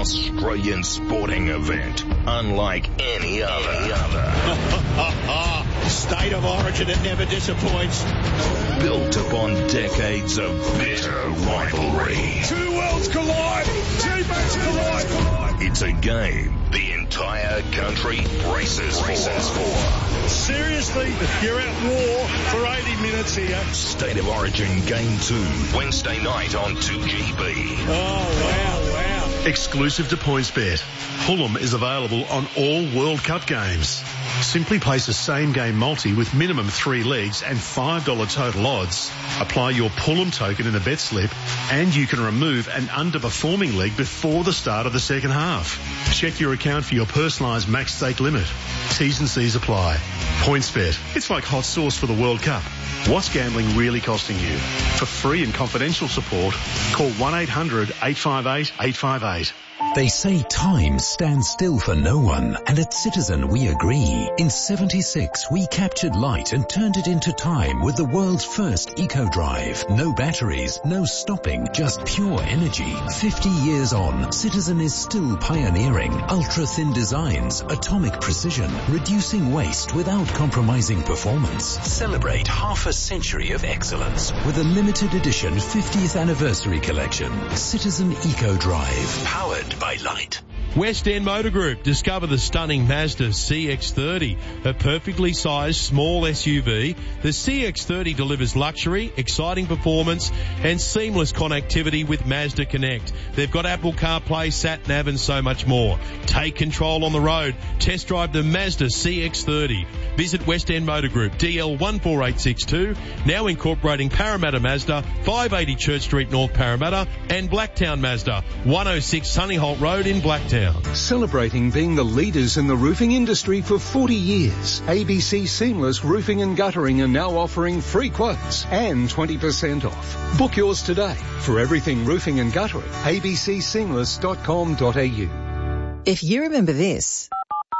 Australian sporting event unlike any other. State of origin that never disappoints. Built upon decades of bitter rivalry. Two worlds collide. Teammates collide. It's a game the entire country braces for. Seriously, you're at war for 80 minutes here. State of Origin Game 2, Wednesday night on 2GB. Oh, wow. Exclusive to PointsBet. Fulham is available on all World Cup games. Simply place a same-game multi with minimum 3 legs and $5 total odds. Apply your Fulham token in a bet slip and you can remove an underperforming leg before the start of the second half. Check your account for your personalised max stake limit. T's and C's apply. PointsBet. It's like hot sauce for the World Cup. What's gambling really costing you? For free and confidential support, call 1-800-858-858. They say time stands still for no one, and at Citizen we agree. In 76, we captured light and turned it into time with the world's first eco-drive. No batteries, no stopping, just pure energy. 50 years on, Citizen is still pioneering ultra-thin designs, atomic precision, reducing waste without compromising performance. Celebrate half a century of excellence with a limited edition 50th anniversary collection. Citizen Eco-Drive, powered by light. West End Motor Group. Discover the stunning Mazda CX-30, a perfectly sized small SUV. The CX-30 delivers luxury, exciting performance and seamless connectivity with Mazda Connect. They've got Apple CarPlay, SatNav and so much more. Take control on the road. Test drive the Mazda CX-30. Visit West End Motor Group, DL 14862, now incorporating Parramatta Mazda, 580 Church Street, North Parramatta, and Blacktown Mazda, 106 Sunnyholt Road in Blacktown. Celebrating being the leaders in the roofing industry for 40 years, ABC Seamless Roofing and Guttering are now offering free quotes and 20% off. Book yours today. For everything roofing and guttering, abcseamless.com.au. If you remember this,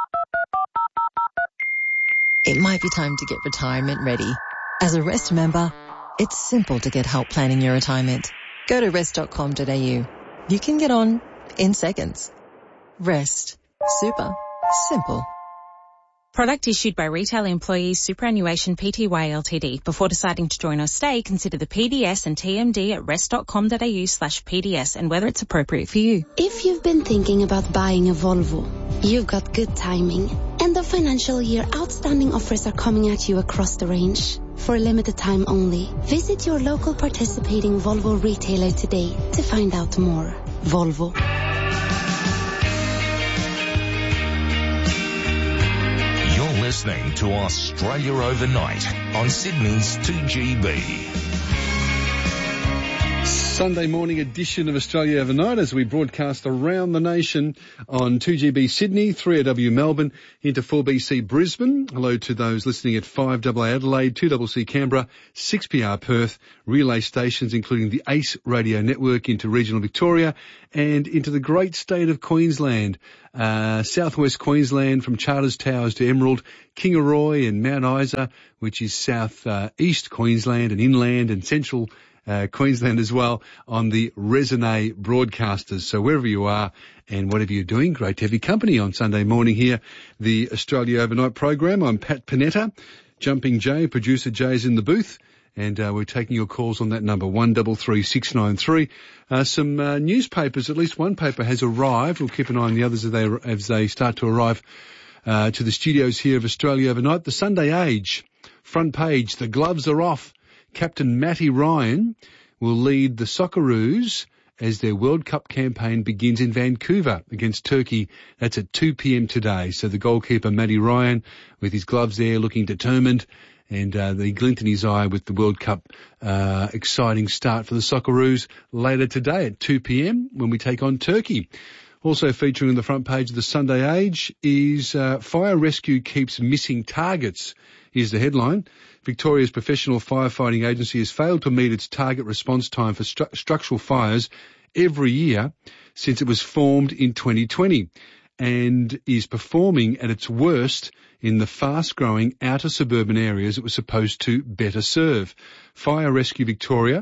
it might be time to get retirement ready. As a Rest member, it's simple to get help planning your retirement. Go to rest.com.au. You can get on in seconds. Rest. Super. Simple. Product issued by Retail Employees Superannuation Pty Ltd. Before deciding to join or stay, consider the PDS and TMD at rest.com.au/PDS and whether it's appropriate for you. If you've been thinking about buying a Volvo, you've got good timing. End of financial year outstanding offers are coming at you across the range. For a limited time only, visit your local participating Volvo retailer today to find out more. Volvo. Listening to Australia Overnight on Sydney's 2GB. Sunday morning edition of Australia Overnight as we broadcast around the nation on 2GB Sydney, 3AW Melbourne, into 4BC Brisbane. Hello to those listening at 5AA Adelaide, 2CC Canberra, 6PR Perth, relay stations including the ACE radio network into regional Victoria and into the great state of Queensland. Southwest Queensland from Charters Towers to Emerald, Kingaroy and Mount Isa, which is south east Queensland and inland and central Queensland as well on the Resonate broadcasters. So wherever you are and whatever you're doing, great to have your company on Sunday morning here, the Australia Overnight program. I'm Pat Panetta, Jumping Jay, producer Jay's in the booth, and we're taking your calls on that number, 133693. Some newspapers, at least one paper has arrived. We'll keep an eye on the others as they start to arrive to the studios here of Australia Overnight. The Sunday Age, front page, the gloves are off. Captain Matty Ryan will lead the Socceroos as their World Cup campaign begins in Vancouver against Turkey. That's at 2 p.m. today. So the goalkeeper, Matty Ryan, with his gloves there, looking determined, and the glint in his eye with the World Cup exciting start for the Socceroos later today at 2 p.m. when we take on Turkey. Also featuring on the front page of the Sunday Age is Fire Rescue keeps missing targets. Here's the headline. Victoria's professional firefighting agency has failed to meet its target response time for structural fires every year since it was formed in 2020 and is performing at its worst in the fast-growing outer suburban areas it was supposed to better serve. Fire Rescue Victoria,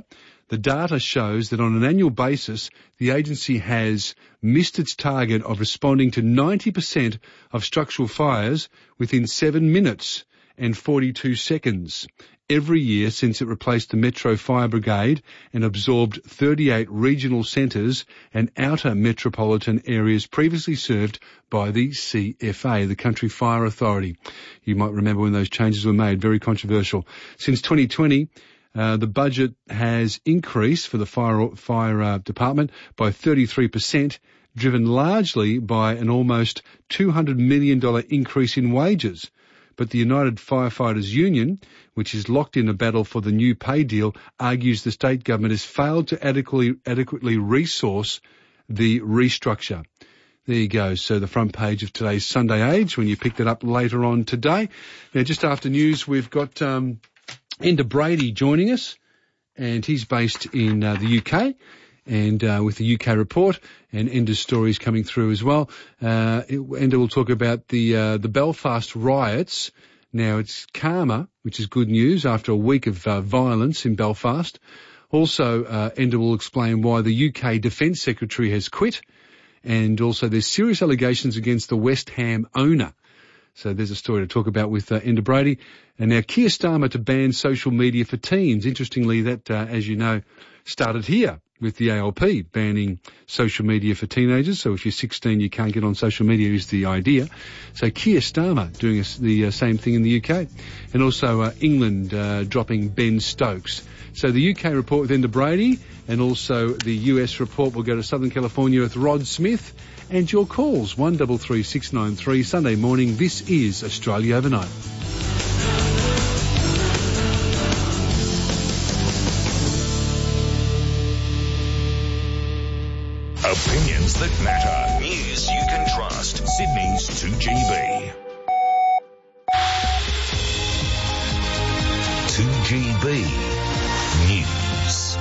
The data shows that on an annual basis, the agency has missed its target of responding to 90% of structural fires within 7 minutes and 42 seconds every year since it replaced the Metro Fire Brigade and absorbed 38 regional centres and outer metropolitan areas previously served by the CFA, the Country Fire Authority. You might remember when those changes were made, very controversial. Since 2020, the budget has increased for the fire department by 33%, driven largely by an almost $200 million increase in wages. But the United Firefighters Union, which is locked in a battle for the new pay deal, argues the state government has failed to adequately resource the restructure. There you go. So the front page of today's Sunday Age, when you picked it up later on today. Now, just after news, we've got Enda Brady joining us, and he's based in the UK. And with the UK report and Enda's stories coming through as well. Enda will talk about the Belfast riots. Now it's calmer, which is good news after a week of violence in Belfast. Also, Enda will explain why the UK Defence Secretary has quit, and also there's serious allegations against the West Ham owner. So there's a story to talk about with Enda Brady. And now Keir Starmer to ban social media for teens. Interestingly, that, as you know, started here with the ALP banning social media for teenagers. So if you're 16, you can't get on social media is the idea. So Keir Starmer doing the same thing in the UK. And also England dropping Ben Stokes. So the UK report with Enda Brady, and also the US report will go to Southern California with Rod Smith. And your calls, 133693, Sunday morning. This is Australia Overnight. Opinions that matter. News you can trust. Sydney's 2GB. 2GB News.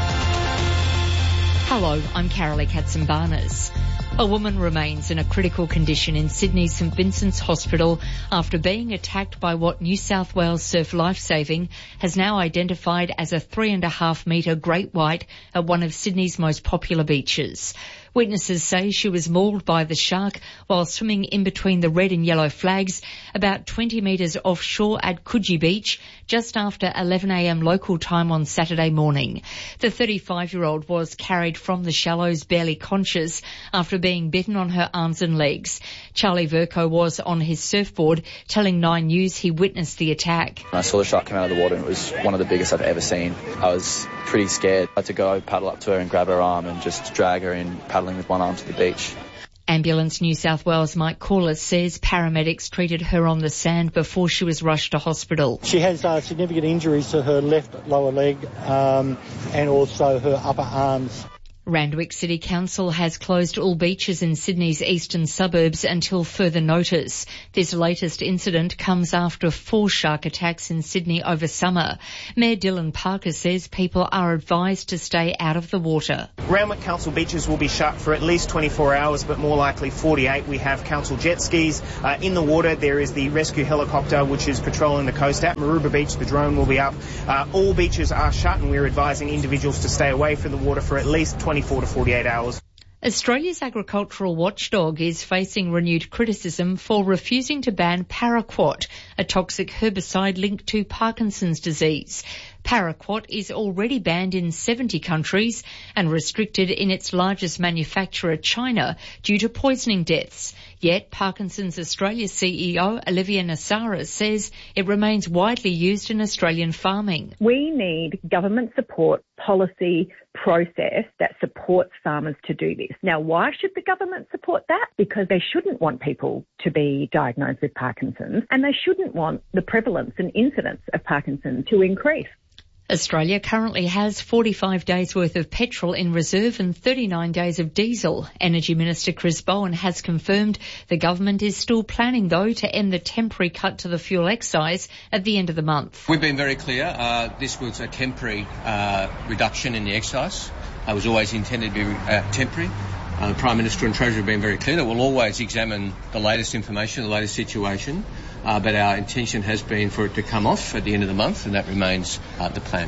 Hello, I'm Carolee Katzenbarnes. A woman remains in a critical condition in Sydney's St Vincent's Hospital after being attacked by what New South Wales Surf Lifesaving has now identified as a 3.5 metre great white at one of Sydney's most popular beaches. Witnesses say she was mauled by the shark while swimming in between the red and yellow flags about 20 metres offshore at Coogee Beach just after 11 a.m. local time on Saturday morning. The 35-year-old was carried from the shallows barely conscious after being bitten on her arms and legs. Charlie Verco was on his surfboard telling 9 News he witnessed the attack. I saw the shark come out of the water and it was one of the biggest I've ever seen. I was pretty scared. I had to go paddle up to her and grab her arm and just drag her in, paddling with one arm to the beach. Ambulance New South Wales Mike Corliss says paramedics treated her on the sand before she was rushed to hospital. She has significant injuries to her left lower leg and also her upper arms. Randwick City Council has closed all beaches in Sydney's eastern suburbs until further notice. This latest incident comes after 4 shark attacks in Sydney over summer. Mayor Dylan Parker says people are advised to stay out of the water. Randwick Council beaches will be shut for at least 24 hours, but more likely 48. We have council jet skis in the water. There is the rescue helicopter which is patrolling the coast at Maroubra Beach. The drone will be up. All beaches are shut and we're advising individuals to stay away from the water for at least 24 to 48 hours. Australia's agricultural watchdog is facing renewed criticism for refusing to ban paraquat, a toxic herbicide linked to Parkinson's disease. Paraquat is already banned in 70 countries and restricted in its largest manufacturer, China, due to poisoning deaths. Yet Parkinson's Australia CEO Olivia Nassara says it remains widely used in Australian farming. We need government support, policy, process that supports farmers to do this. Now, why should the government support that? Because they shouldn't want people to be diagnosed with Parkinson's, and they shouldn't want the prevalence and incidence of Parkinson's to increase. Australia currently has 45 days worth of petrol in reserve and 39 days of diesel. Energy Minister Chris Bowen has confirmed the government is still planning, though, to end the temporary cut to the fuel excise at the end of the month. We've been very clear. This was a temporary reduction in the excise. It was always intended to be temporary. The Prime Minister and Treasurer have been very clear that we'll always examine the latest information, the latest situation. But our intention has been for it to come off at the end of the month, and that remains the plan.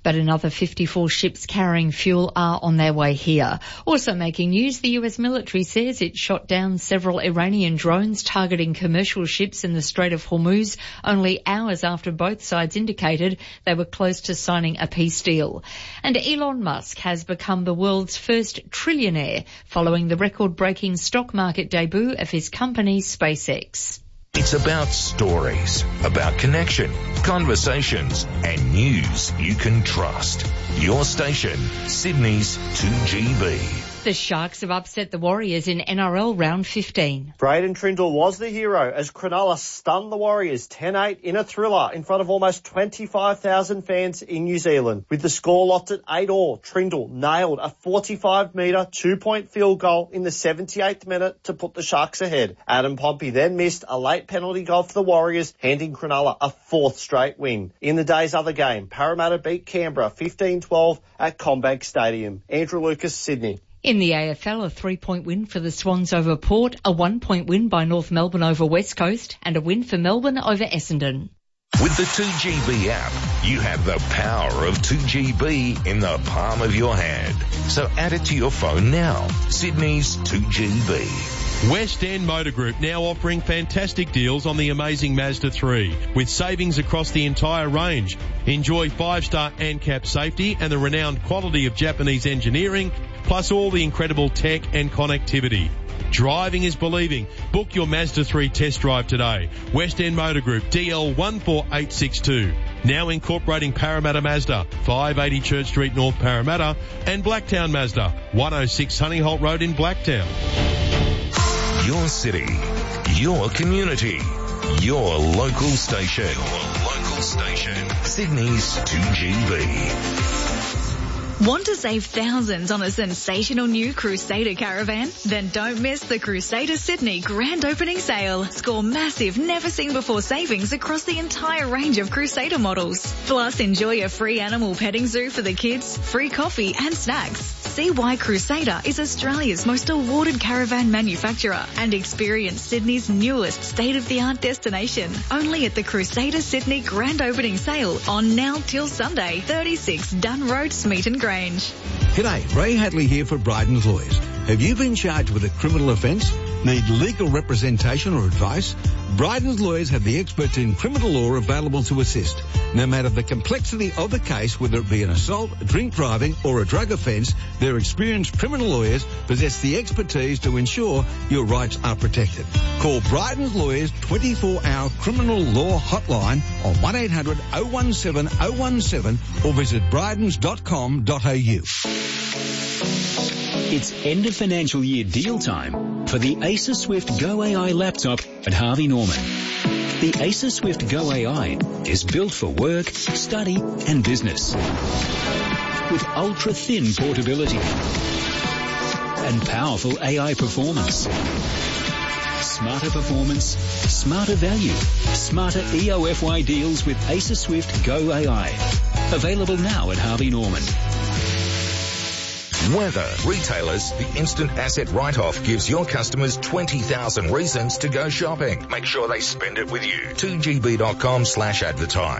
But another 54 ships carrying fuel are on their way here. Also making news, the US military says it shot down several Iranian drones targeting commercial ships in the Strait of Hormuz only hours after both sides indicated they were close to signing a peace deal. And Elon Musk has become the world's first trillionaire following the record-breaking stock market debut of his company SpaceX. It's about stories, about connection, conversations, and news you can trust. Your station, Sydney's 2GB. The Sharks have upset the Warriors in NRL Round 15. Braden Trindle was the hero as Cronulla stunned the Warriors 10-8 in a thriller in front of almost 25,000 fans in New Zealand. With the score locked at 8-all, Trindle nailed a 45-metre two-point field goal in the 78th minute to put the Sharks ahead. Adam Pompey then missed a late penalty goal for the Warriors, handing Cronulla a fourth straight win. In the day's other game, Parramatta beat Canberra 15-12 at CommBank Stadium. Andrew Lucas, Sydney. In the AFL, a 3-point win for the Swans over Port, a 1-point win by North Melbourne over West Coast, and a win for Melbourne over Essendon. With the 2GB app, you have the power of 2GB in the palm of your hand. So add it to your phone now. Sydney's 2GB. West End Motor Group now offering fantastic deals on the amazing Mazda 3 with savings across the entire range. Enjoy 5-star ANCAP safety and the renowned quality of Japanese engineering, plus all the incredible tech and connectivity. Driving is believing. Book your Mazda 3 test drive today. West End Motor Group, DL 14862. Now incorporating Parramatta Mazda, 580 Church Street, North Parramatta, and Blacktown Mazda, 106 Honeyholt Road in Blacktown. Your city, your community, your local station. Sydney's 2GB. Want to save thousands on a sensational new Crusader caravan? Then don't miss the Crusader Sydney grand opening sale. Score massive, never-seen-before savings across the entire range of Crusader models. Plus, enjoy a free animal petting zoo for the kids, free coffee and snacks. See why Crusader is Australia's most awarded caravan manufacturer and experience Sydney's newest state-of-the-art destination. Only at the Crusader Sydney grand opening sale on now till Sunday, 36 Dunn Road, Smeaton Grange. G'day, Ray Hadley here for Bryden's Lawyers. Have you been charged with a criminal offence? Need legal representation or advice? Bryden's Lawyers have the experts in criminal law available to assist. No matter the complexity of the case, whether it be an assault, drink driving or a drug offence, their experienced criminal lawyers possess the expertise to ensure your rights are protected. Call Bryden's Lawyers 24-hour criminal law hotline on 1800 017 017 or visit brydens.com.au. It's end of financial year deal time for the Acer Swift Go AI laptop at Harvey Norman. The Acer Swift Go AI is built for work, study and business with ultra-thin portability and powerful AI performance. Smarter performance, smarter value, smarter EOFY deals with Acer Swift Go AI. Available now at Harvey Norman. Weather. Retailers, the instant asset write-off gives your customers 20,000 reasons to go shopping. Make sure they spend it with you. 2gb.com/advertise.